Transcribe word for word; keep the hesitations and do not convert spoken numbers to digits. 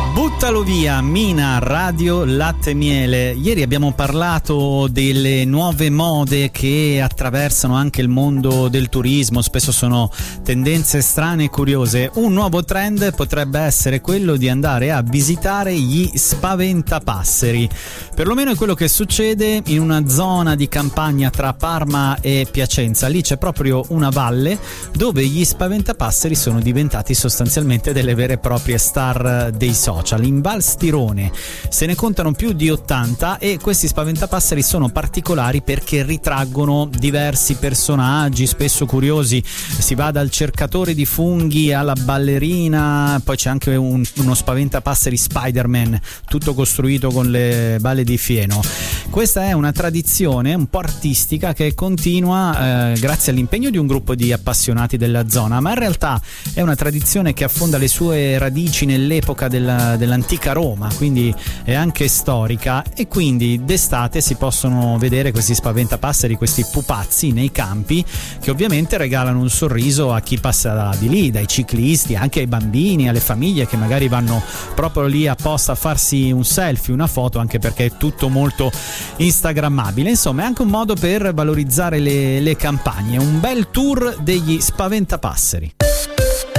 Buttalo via, Mina, Radio Latte Miele. Ieri abbiamo parlato delle nuove mode che attraversano anche il mondo del turismo, spesso sono tendenze strane e curiose. Un nuovo trend potrebbe essere quello di andare a visitare gli spaventapasseri. Perlomeno è quello che succede in una zona di campagna tra Parma e Piacenza. Lì c'è proprio una valle dove gli spaventapasseri sono diventati sostanzialmente delle vere e proprie star dei social. In Val Stirone se ne contano più di ottanta e questi spaventapasseri sono particolari perché ritraggono diversi personaggi spesso curiosi. Si va dal cercatore di funghi alla ballerina, poi c'è anche un, uno spaventapasseri Spider-Man tutto costruito con le balle di fieno. Questa è una tradizione un po' artistica che continua eh, grazie all'impegno di un gruppo di appassionati della zona, ma in realtà è una tradizione che affonda le sue radici nell'epoca della dell'antica Roma, quindi è anche storica, e quindi d'estate si possono vedere questi spaventapasseri, questi pupazzi nei campi che ovviamente regalano un sorriso a chi passa di lì, dai ciclisti anche ai bambini, alle famiglie che magari vanno proprio lì apposta a farsi un selfie, una foto, anche perché è tutto molto instagrammabile. Insomma, è anche un modo per valorizzare le, le campagne, un bel tour degli spaventapasseri.